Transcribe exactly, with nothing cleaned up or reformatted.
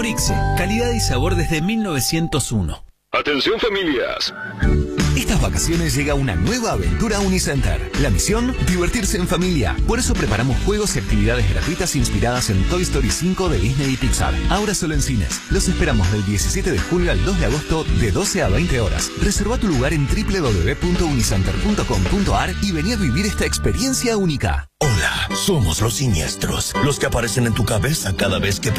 Orixe, calidad y sabor desde mil novecientos uno. Atención familias. Estas vacaciones llega una nueva aventura a Unicenter. La misión, divertirse en familia. Por eso preparamos juegos y actividades gratuitas inspiradas en Toy Story cinco de Disney y Pixar. Ahora solo en cines. Los esperamos del diecisiete de julio al dos de agosto de doce a veinte horas. Reserva tu lugar en doble u doble u doble u punto unicenter punto com punto a r y vení a vivir esta experiencia única. Hola, somos los siniestros, los que aparecen en tu cabeza cada vez que